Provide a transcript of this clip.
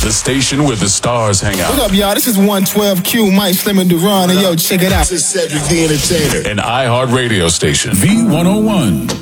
The station where the stars hang out. What up, y'all? This is 112Q, Mike Slim and Duran, and yo, check it out. This is Cedric the Entertainer. An iHeart radio station. V101.